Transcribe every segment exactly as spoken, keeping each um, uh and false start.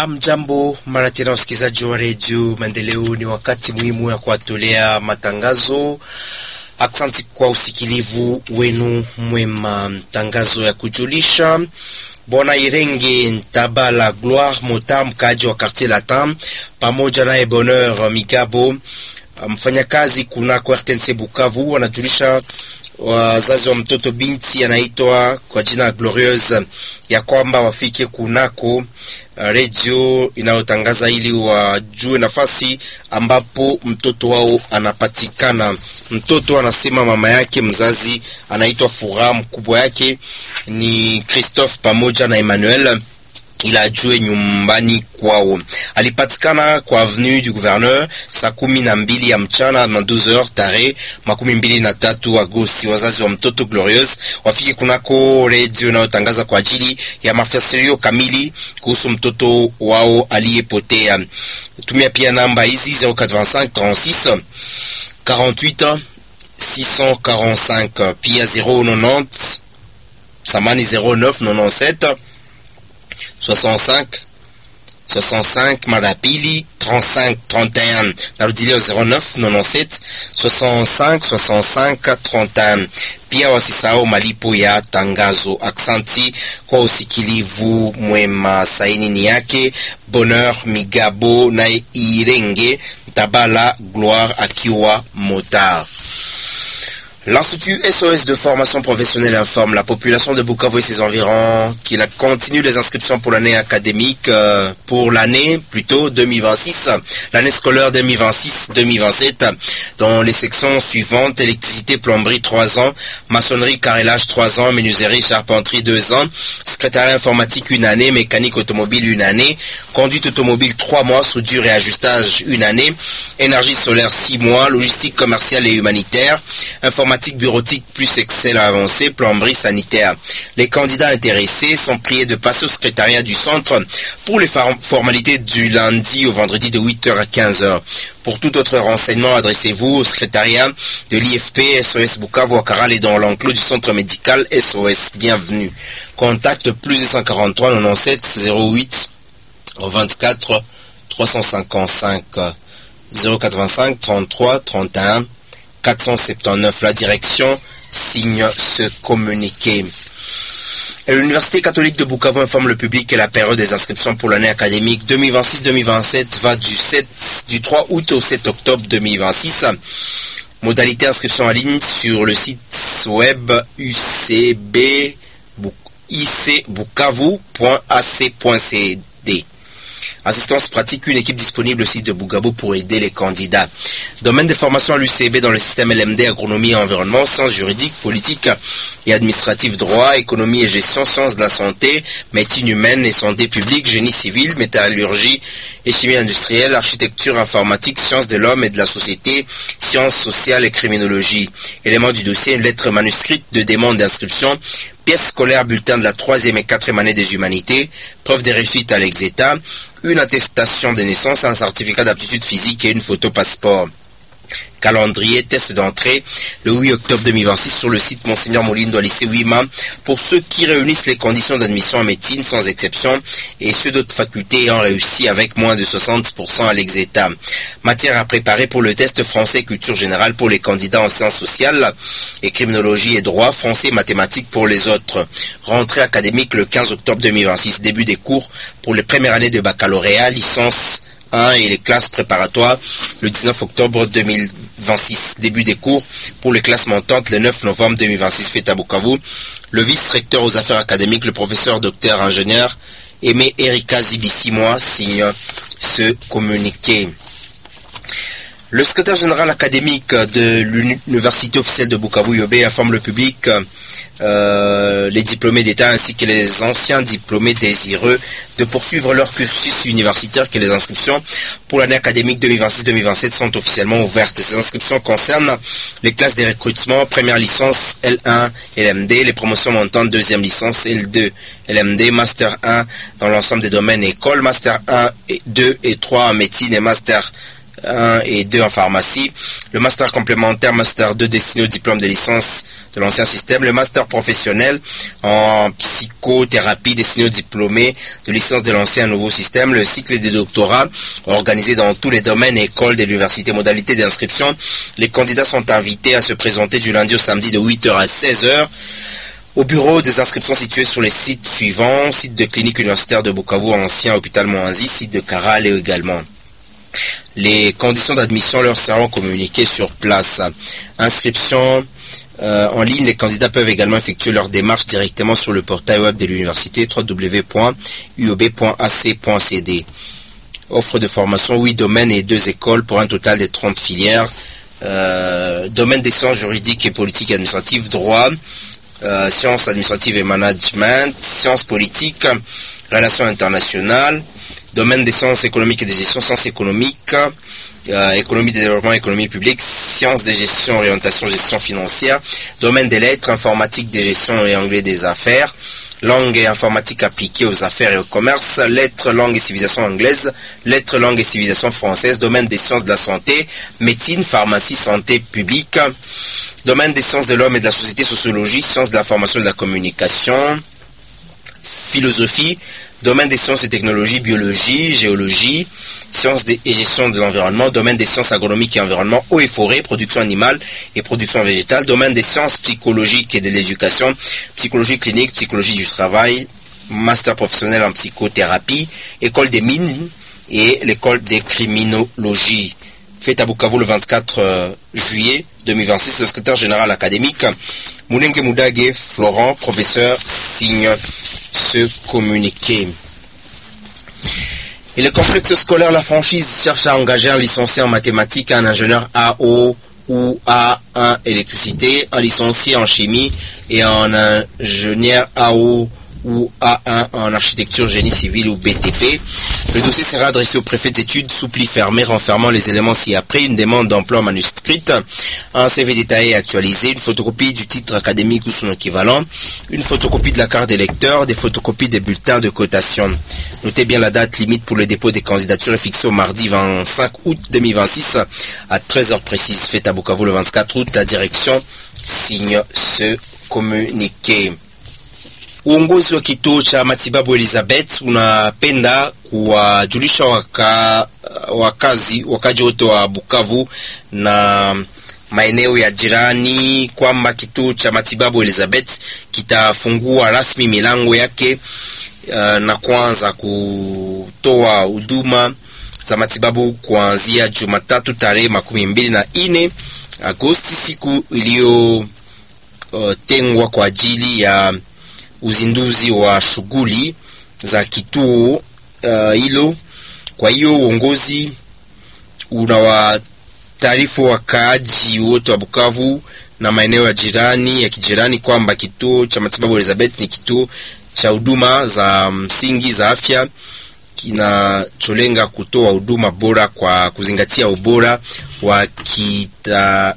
Amjambo, mara tena wasikilizaji wa redio Maendeleo, ni wakati muhimu ya kuwatolea matangazo. Aksanti kwa usikilivu wenu mwema. Tangazo ya kujulisha: Bwana Irenge Ntabala Gloire Mota, mkaji wa Quartier Latin, pamoja naye Bonheur Migabo, mfanyakazi kunako R T N C Bukavu, wanajulisha wazazi wa mtoto binti anaitwa kwa jina Glorieuse ya kwamba wafike kunako radio inayotangaza ili wajue nafasi ambapo mtoto wao anapatikana. Mtoto anasema mama yake mzazi anaitwa Fura, mkubwa yake ni Christophe pamoja na Emmanuel, ila ajue nyumbani kwao. Alipatikana kwa avenue du Gouverneur saa kumi na mbili ya mchana na douze heures tare makumi mbili na tatu Agosti. Wazazi wa mtoto Glorieuse wafike kunako radio inayotangaza kwa ajili ya mafasirio kamili kuhusu mtoto wao aliyepotea. Tumia pia namba hizi zero quatre cinq trente-six quarante-huit six cent quarante-cinq, pia zero neuf zero samani zero neuf neuf soixante-cinq soixante-cinq Madapili trente-cinq trente et un, narudilia zero neuf neuf soixante-cinq soixante-cinq trente et un. Pia wasisahau malipo ya tangazo. Aksanti kwa usikilivu mwema. Saini ni yake Bonheur Migabo na Irenge Ntabala Gloire akiwa Motard. L'Institut S O S de formation professionnelle informe la population de Bukavu et ses environs qu'il continue les inscriptions pour l'année académique, euh, pour l'année plutôt deux mille vingt-six, l'année scolaire deux mille vingt-six deux mille vingt-sept, dans les sections suivantes: électricité, plomberie trois ans, maçonnerie, carrelage trois ans, menuiserie, charpenterie deux ans, secrétariat informatique une année, mécanique automobile une année, conduite automobile trois mois, soudure et ajustage une année, énergie solaire six mois, logistique commerciale et humanitaire, informatique bureautique plus Excel avancé, plomberie sanitaire. Les candidats intéressés sont priés de passer au secrétariat du centre pour les formalités du lundi au vendredi de huit heures à quinze heures. Pour tout autre renseignement, adressez-vous au secrétariat de l'I F P S O S Bukavu à Caral et dans l'enclos du centre médical S O S. Bienvenue. Contact plus deux cent quarante-trois quatre-vingt-dix-sept zéro huit vingt-quatre trois cent cinquante-cinq zéro quatre-vingt-cinq trente-trois trente et un quatre cent soixante-dix-neuf. La direction signe ce communiqué. Et l'Université catholique de Bukavu informe le public que la période des inscriptions pour l'année académique deux mille vingt-six deux mille vingt-sept va du, sept, du trois août au sept octobre deux mille vingt-six. Modalité inscription en ligne sur le site web u c b i c bukavu point a c point c d. Assistance pratique, une équipe disponible au site de Bukavu pour aider les candidats. Domaine de formation à l'U C B dans le système L M D, agronomie et environnement, sciences juridiques, politiques et administratives, droit, économie et gestion, sciences de la santé, médecine humaine et santé publique, génie civil, métallurgie et chimie industrielle, architecture informatique, sciences de l'homme et de la société, sciences sociales et criminologie. Élément du dossier: une lettre manuscrite de demande d'inscription, pièce scolaire, bulletin de la troisième et quatrième année des humanités, preuve de réussite à l'exéta, une attestation de naissance, un certificat d'aptitude physique et une photo passeport. Calendrier, test d'entrée le huit octobre deux mille vingt-six sur le site Monseigneur Molindo à lycée Ouima pour ceux qui réunissent les conditions d'admission en médecine sans exception et ceux d'autres facultés ayant réussi avec moins de soixante pour cent à l'exéta. Matière à préparer pour le test français et culture générale pour les candidats en sciences sociales et criminologie et droit, français et mathématiques pour les autres. Rentrée académique le quinze octobre deux mille vingt-six, début des cours pour les premières années de baccalauréat, licence un et les classes préparatoires le dix-neuf octobre deux mille vingt-six. Début des cours pour les classes montantes le neuf novembre deux mille vingt-six, fait à Bukavu. Le vice-recteur aux affaires académiques, le professeur docteur ingénieur Aimé Erika Zibissimois, signe ce communiqué. Le secrétaire général académique de l'Université officielle de Bukavu, Yobé, informe le public, euh, les diplômés d'État ainsi que les anciens diplômés désireux de poursuivre leur cursus universitaire que les inscriptions pour l'année académique deux mille vingt-six deux mille vingt-sept sont officiellement ouvertes. Ces inscriptions concernent les classes de recrutement, première licence L un L M D, les promotions montantes, deuxième licence L deux L M D, master un dans l'ensemble des domaines écoles, master un, et deux et trois en médecine et master un et deux en pharmacie, le master complémentaire, master deux destiné au diplôme de licence de l'ancien système, le master professionnel en psychothérapie destiné aux diplômés de licence de l'ancien nouveau système, le cycle des doctorats organisé dans tous les domaines et écoles de l'université. Modalité d'inscription, les candidats sont invités à se présenter du lundi au samedi de huit heures à seize heures au bureau des inscriptions situé sur les sites suivants, site de clinique universitaire de Bukavu, ancien hôpital Moanzi, site de Karal également. Les conditions d'admission leur seront communiquées sur place. Inscription euh, en ligne, les candidats peuvent également effectuer leur démarche directement sur le portail web de l'université w w w point u o b point a c point c d. Offre de formation, huit domaines et deux écoles pour un total de trente filières. Euh, domaine des sciences juridiques et politiques et administratives, droit, euh, sciences administratives et management, sciences politiques, relations internationales, domaine des sciences économiques et de gestion, sciences économiques, euh, économie de développement, économie publique, sciences de gestion, orientation, gestion financière, domaine des lettres, informatique de gestion et anglais des affaires, langue et informatique appliquée aux affaires et au commerce, lettres, langue et civilisation anglaise, lettres, langue et civilisation française, domaine des sciences de la santé, médecine, pharmacie, santé publique, domaine des sciences de l'homme et de la société, sociologie, sciences de l'information et de la communication, philosophie, domaine des sciences et technologies, biologie, géologie, sciences et gestion de l'environnement, domaine des sciences agronomiques et environnement, eau et forêt, production animale et production végétale, domaine des sciences psychologiques et de l'éducation, psychologie clinique, psychologie du travail, master professionnel en psychothérapie, école des mines et l'école des criminologies. Fête à Bukavu le vingt-quatre juillet deux mille vingt-six, le secrétaire général académique Mounenge Moudage Florent, professeur, signe ce communiqué. Et le complexe scolaire La Franchise cherche à engager un licencié en mathématiques, un ingénieur A O ou A un électricité, un licencié en chimie et un ingénieur A O ou A un en architecture, génie civil ou B T P. Le dossier sera adressé au préfet d'études sous pli fermé renfermant les éléments ci-après, une demande d'emploi manuscrite, un C V détaillé et actualisé, une photocopie du titre académique ou son équivalent, une photocopie de la carte d'électeur, des photocopies des bulletins de cotation. Notez bien la date limite pour le dépôt des candidatures est fixée au mardi vingt-cinq août deux mille vingt-six à treize heures précises. Fête à Bukavu le vingt-quatre août, la direction signe ce communiqué. Uongozi wa kituo cha matibabu Elizabeth unapenda kuwajulisha waka, wakazi wakaji wote wa Bukavu na maeneo ya jirani kwamba kituo cha matibabu Elizabeth kitafungua rasmi milango yake uh, na kuanza kutoa huduma za matibabu kuanzia Jumatatu tarehe makumi mbili na ine Agosti, siku iliyo uh, tengwa kwa ajili ya uzinduzi wa shughuli za kituo hilo. Uh, kwa hiyo uongozi unawataarifu wakaaji wote wa Bukavu na maeneo ya jirani ya kijirani kwamba kituo cha matibabu Elizabeth ni kituo cha huduma za msingi za afya kinacholenga kutoa huduma bora kwa kuzingatia ubora wa kita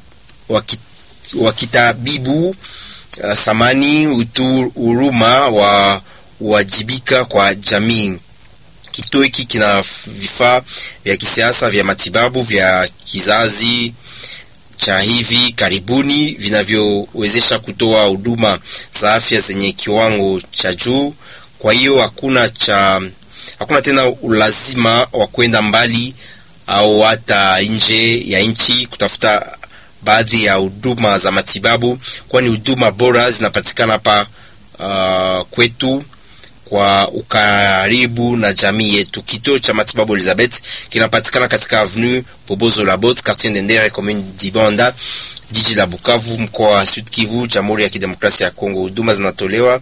wa kitabibu, Uh, samani, utu, huruma wa wajibika kwa jamii. Kituo hiki kina vifaa vya kisiasa vya matibabu vya kizazi cha hivi karibuni vinavyowezesha kutoa huduma za afya zenye kiwango cha juu. Kwa hiyo hakuna cha hakuna tena ulazima wa kwenda mbali au hata nje ya nchi kutafuta baadhi ya huduma za matibabu, kwani huduma bora zinapatikana hapa uh, kwetu kwa ukaribu na jamii yetu. Kituo cha matibabu Elizabeth kinapatikana katika avenue Bobozo Labot, quartier Ndendere, commune Dibanda, jiji la Bukavu, mkoa wa Sud Kivu, Jamhuri ya Kidemokrasia ya Kongo. Huduma zinatolewa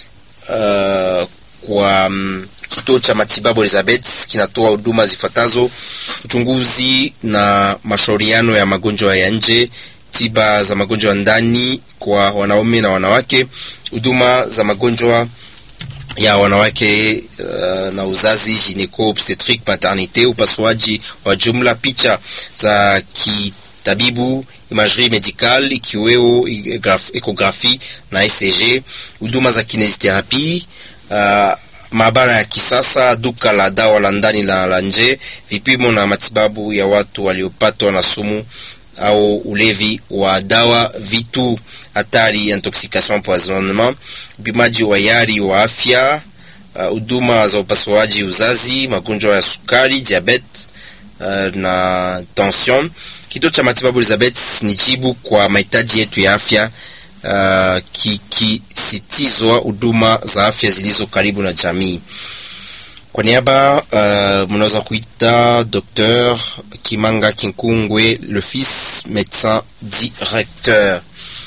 uh, kwa um, kituo cha matibabu Elizabeth kinatoa huduma zifuatazo: uchunguzi na mashauriano ya magonjwa ya nje, tiba za magonjwa ndani kwa wanaume na wanawake, huduma za magonjwa ya wanawake uh, na uzazi, gynéco obstétrique maternité, upasuaji wa jumla, picha za kitabibu, imagerie médicale ikiweo ekografi na E C G, huduma za kinesiotherapie, uh, maabara ya kisasa, duka la dawa la ndani na la nje, vipimo na matibabu ya watu waliopatwa na sumu au ulevi wa dawa, vitu hatari, intoxication, empoisonnement, upimaji wa yari wa afya, huduma uh, za upasuaji uzazi, magonjwa ya sukari, diabetes uh, na tension. Kituo cha matibabu Elizabeth ni jibu kwa mahitaji yetu ya afya, uh, kikisitizwa huduma za afya zilizo karibu na jamii. Kwa niaba uh, mnaweza kuita Docteur Kimanga Kinkungwe, le fils médecin directeur.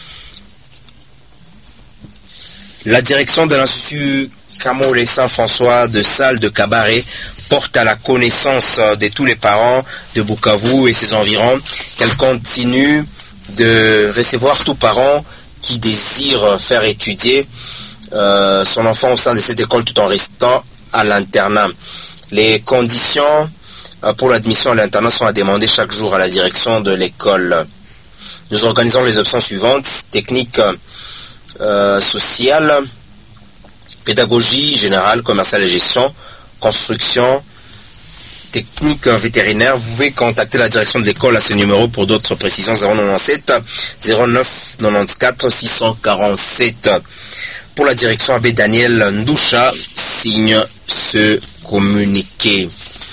La direction de l'Institut Kamole Saint-François de Salle de Cabaret porte à la connaissance de tous les parents de Bukavu et ses environs qu'elle continue de recevoir tout parent qui désire faire étudier euh, son enfant au sein de cette école tout en restant à l'internat. Les conditions euh, pour l'admission à l'internat sont à demander chaque jour à la direction de l'école. Nous organisons les options suivantes: technique euh, sociale, pédagogie générale, commerciale et gestion, construction, technique vétérinaire. Vous pouvez contacter la direction de l'école à ce numéro pour d'autres précisions: zéro neuf sept zéro neuf quatre-vingt-quatorze six cent quarante-sept. Pour la direction, Abbé Daniel Ndusha signe ce communiqué.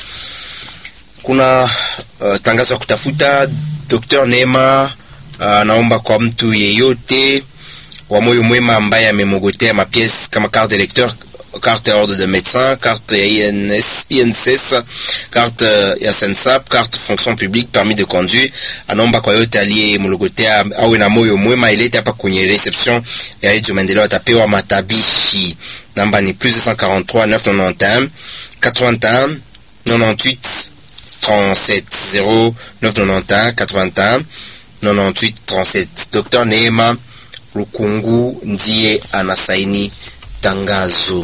Kuna uh, tangazo ya kutafuta Docteur Neema uh, naomba kwa mtu yeyote wa moyo mwema ambaye amemogotea mapiesi kama carte d'électeur, carte ordre de médecin, carte I N S, I N S S, carte ya Sensap, carte fonction publique, permis de conduire. Anaomba kwa yote aliye mlogotea awe na moyo mwema ilete hapa kwenye reception ya Radio Maendeleo, atapewa matabishi. Namba ni plus deux cent quarante-trois neuf cent quatre-vingt-onze quatre-vingt-un quatre-vingt-huit trente-sept zéro neuf cent quatre-vingt-onze quatre-vingt-un quatre-vingt-huit trente-sept. Docteur Neema Lukungu ndiye anasaini tangazo.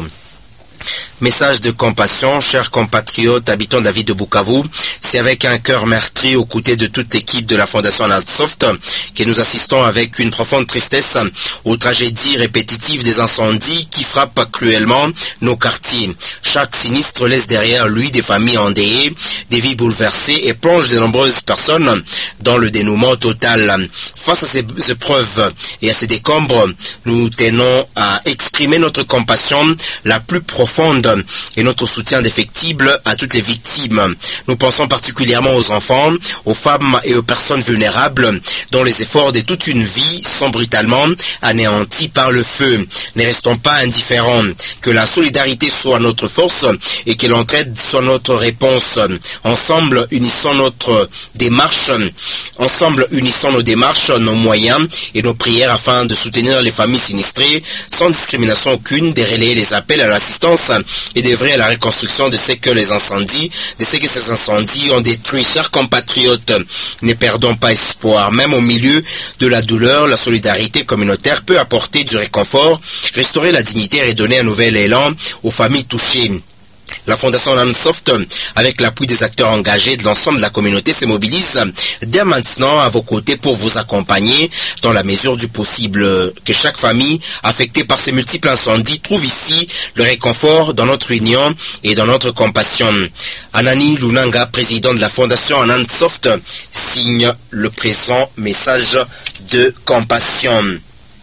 Message de compassion, chers compatriotes habitants de la ville de Bukavu, c'est avec un cœur meurtri aux côtés de toute l'équipe de la Fondation Anadsoft que nous assistons avec une profonde tristesse aux tragédies répétitives des incendies qui frappent cruellement nos quartiers. Chaque sinistre laisse derrière lui des familles endeuillées, des vies bouleversées et plonge de nombreuses personnes dans le dénouement total. Face à ces épreuves et à ces décombres, nous tenons à exprimer notre compassion la plus profonde et notre soutien indéfectible à toutes les victimes. Nous pensons particulièrement aux enfants, aux femmes et aux personnes vulnérables dont les efforts de toute une vie sont brutalement anéantis par le feu. Ne restons pas indifférents. Que la solidarité soit notre force et que l'entraide soit notre réponse. Ensemble, unissons notre démarche, ensemble, unissons nos démarches, nos moyens et nos prières afin de soutenir les familles sinistrées sans discrimination aucune, de relayer les appels à l'assistance et d'œuvrer à la reconstruction de ce que les incendies, de ce que ces incendies ont détruit. Chers compatriotes, ne perdons pas espoir. Même au milieu de la douleur, la solidarité communautaire peut apporter du réconfort, restaurer la dignité et donner un nouvel élan aux familles touchées. La Fondation Anadsoft, avec l'appui des acteurs engagés de l'ensemble de la communauté, se mobilise dès maintenant à vos côtés pour vous accompagner dans la mesure du possible. Que chaque famille affectée par ces multiples incendies trouve ici le réconfort dans notre union et dans notre compassion. Anani Lunanga, président de la Fondation Anadsoft, signe le présent message de compassion.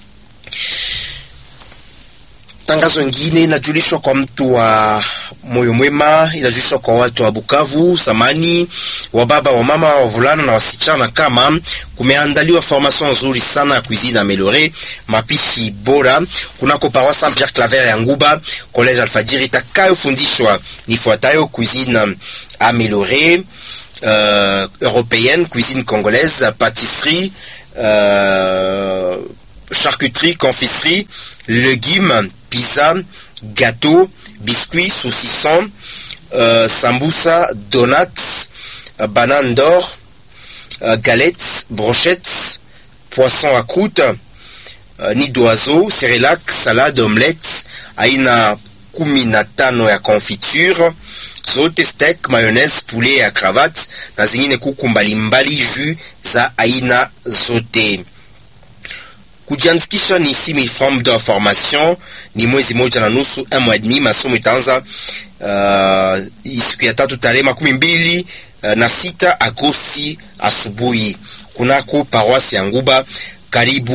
Tangazo ingine inajulishwa kwa mtu wa moyo mwema, inajulishwa kwa watu wa Bukavu, samani, wa baba, wa mama, wa vulana na wasichana kama kumeandaliwa formation nzuri sana ya cuisine améliorée, mapishi bora kunako paroisse Saint-Pierre Claver ya Nguba, collège Alfajiri, itakayofundishwa nifuatayo: cuisine améliorée euh, européenne, cuisine congolaise, pâtisserie, euh, charcuterie, confiserie, légumes, pizza, gâteau, biscuits, saucissons, euh, sambusa, donuts, euh, bananes d'or, euh, galettes, brochettes, poissons à croûte, euh, nid d'oiseau, cérélac, salade, omelette, aina kumi na tano ya confiture, zote steak, mayonnaise, poulet à cravate, na zingine kuku mbalimbali, jus za aina zote. Kujiandikisha ni six mille francs de formation, ni mwezi moja na nusu, un mois et demi. Masomo itaanza uh, siku ya tatu tarehe makumi mbili uh, na sita Agosti asubuhi kunako paroisse ya Nguba, karibu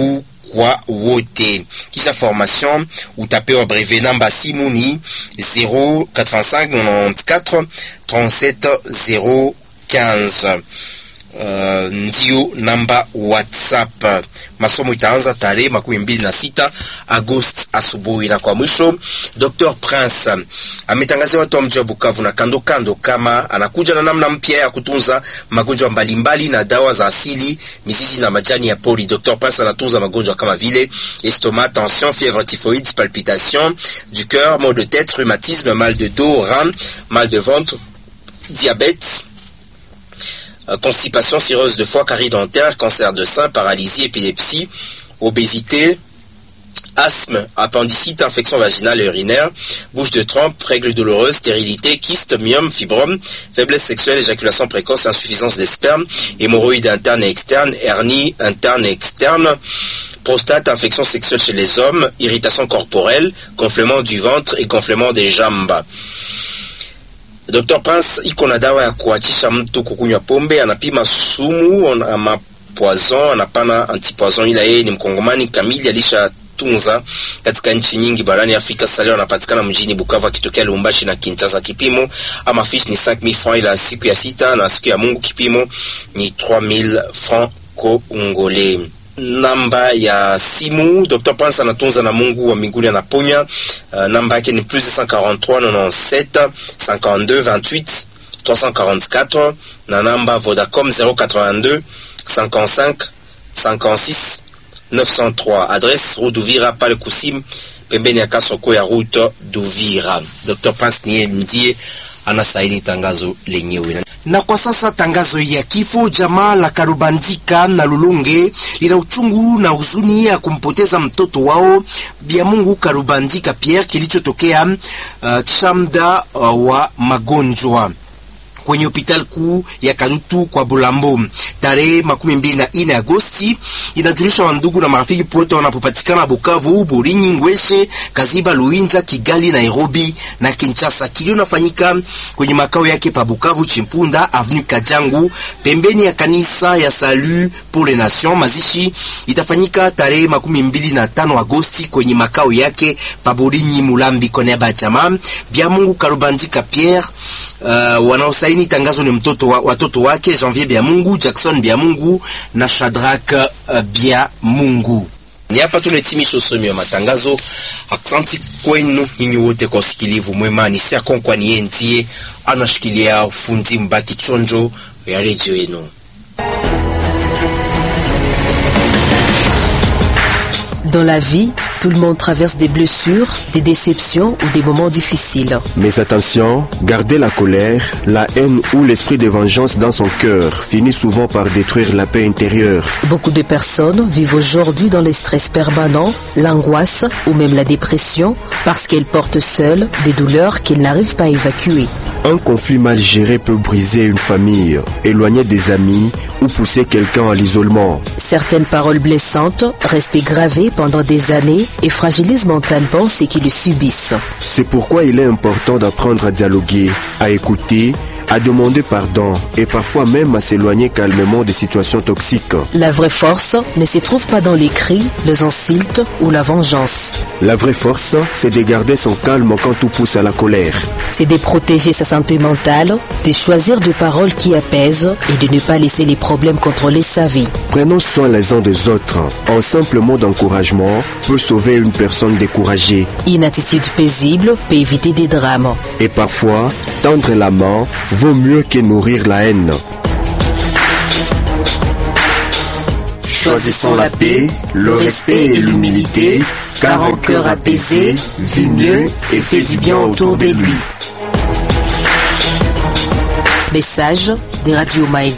kwa wote. Kisha formation utapewa brevet. Namba simu ni zero eighty-five ninety-quatre trente-sept zero quinze. Uh, ndio namba WhatsApp. Masomo itaanza tarehe makumi mbili na sita Agosti asubuhi. Na kwa mwisho, Docteur Prince ametangazia watu wa mji wa Bukavu na kando kando kama anakuja na namna mpya ya kutunza magonjwa mbalimbali na dawa za asili, mizizi na majani ya pori. Docteur Prince anatunza magonjwa kama vile estomac, tension, fièvre typhoïde, palpitation du cœur, maux de tête, rhumatisme, mal de dos, rein, mal de ventre, diabète, constipation, cirrhose de foie, carie dentaire, cancer de sein, paralysie, épilepsie, obésité, asthme, appendicite, infection vaginale et urinaire, bouche de trompe, règles douloureuses, stérilité, kyste, myome, fibrome, faiblesse sexuelle, éjaculation précoce, insuffisance des spermes, hémorroïdes internes et externes, hernie interne et externe, prostate, infection sexuelle chez les hommes, irritation corporelle, gonflement du ventre et gonflement des jambes. Docteur Prince iko na dawa ya kuachisha mtu kukunywa pombe, anapima sumu, ama poison, anapana antipoison. Ila yeye ni mkongomani kamili, alishatunza katika nchi nyingi barani Afrika. Sasa leo anapatikana mjini Bukavu akitokea Lubumbashi na Kinshasa. Kipimo ama fiche ni cinq mille francs, ila siku ya sita na siku ya Mungu kipimo ni trois mille francs congolais. Namba ya simu Docteur Prince anatunza na Mungu wa mbinguni anaponya. Uh, namba yake ni plus deux cent quarante-trois quatre-vingt-dix-sept cinquante-deux vingt-huit trois cent quarante-quatre, na namba Vodacom zéro quatre-vingt-deux cinquante-cinq cinquante-six neuf cent trois. Adresse rue d'Uvira pale Kusim pembeni ya kasoko ya route d'Uvira. Docteur Prince niye ndiye anasaini tangazo lenyewe. Na kwa sasa tangazo ya kifo. Jamaa la Karubandika na Lulunge lina uchungu na huzuni ya kumpoteza mtoto wao Biamungu Karubandika Pierre kilichotokea uh, kishamda uh, wa magonjwa kwenye hospitali kuu ya Kadutu kwa Bulambo tarehe makumi mbili na ine Agosti. Inajulisha wandugu na marafiki wote wanapopatikana Bukavu, Burinyi, Ngweshe, Kaziba, Luinja, Kigali, Nairobi na Kinshasa. Kilio nafanyika kwenye makao yake pa Bukavu, Chimpunda Avenue Kajangu, pembeni ya kanisa ya Salut pour les Nations. Mazishi itafanyika tarehe makumi mbili na tano Agosti kwenye makao yake pa Burinyi, Mulambi. Kwa niaba ya jamaa Biamungu Karubandika Pierre, uh, wanaosaini tangazo ni mtoto wa, watoto wake Janvier Biamungu, Jackson Biamungu na Shadrack uh, Biamungu. Ni hapa tunahitimisha usomi wa matangazo. Asante kwenu nyinyi wote kwa usikilivu mwema. Ni sia konkwa ni yenzie anashikilia ufundi mbaki chonjo ya redio yenu. Dans la vie, tout le monde traverse des blessures, des déceptions ou des moments difficiles. Mais attention, garder la colère, la haine ou l'esprit de vengeance dans son cœur finit souvent par détruire la paix intérieure. Beaucoup de personnes vivent aujourd'hui dans le stress permanent, l'angoisse ou même la dépression parce qu'elles portent seules des douleurs qu'elles n'arrivent pas à évacuer. Un conflit mal géré peut briser une famille, éloigner des amis ou pousser quelqu'un à l'isolement. Certaines paroles blessantes restent gravées pendant des années et fragilisent mentalement ceux qui le subissent. C'est pourquoi il est important d'apprendre à dialoguer, à écouter, à demander pardon et parfois même à s'éloigner calmement des situations toxiques. La vraie force ne se trouve pas dans les cris, les insultes ou la vengeance. La vraie force, c'est de garder son calme quand tout pousse à la colère. C'est de protéger sa santé mentale, de choisir des paroles qui apaisent et de ne pas laisser les problèmes contrôler sa vie. Prenons soin les uns des autres. Un simple mot d'encouragement peut sauver une personne découragée. Une attitude paisible peut éviter des drames. Et parfois, tendre la main vaut mieux que nourrir la haine. Choisissons la paix, le respect et l'humilité, car un cœur apaisé vit mieux et fait du bien autour de lui. Message de Radio Maendeleo.